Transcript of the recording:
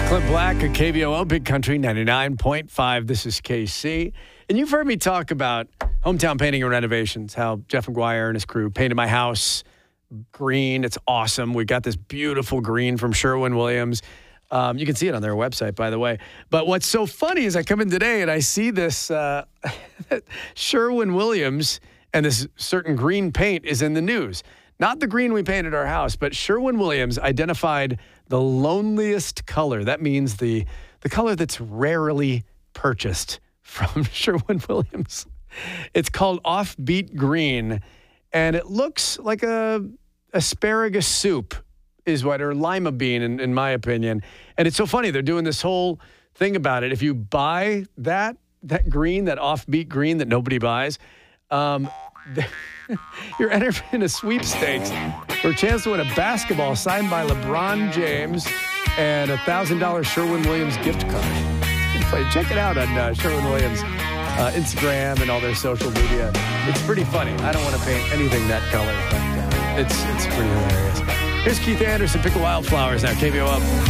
Clint Black at KVOO Big Country 99.5. This is KC. And you've heard me talk about hometown painting and renovations, how Jeff McGuire and his crew painted my house green. It's awesome. We got this beautiful green from Sherwin-Williams. You can see it on their website, by the way. But what's so funny is I come in today and I see this Sherwin-Williams and this certain green paint is in the news. Not the green we painted our house, but Sherwin-Williams identified the loneliest color. That means the color that's rarely purchased from Sherwin-Williams. It's called Offbeat Green, and it looks like a asparagus soup or lima bean, in my opinion. And it's so funny. They're doing this whole thing about it. If you buy that green, that Offbeat Green that nobody buys, you're entered in a sweepstakes for a chance to win a basketball signed by LeBron James and a $1,000 Sherwin-Williams gift card. Check it out on Sherwin-Williams Instagram and all their social media. It's pretty funny. I don't want to paint anything that color, but it's pretty hilarious. Here's Keith Anderson, Pick the Wildflowers now, KVO Up.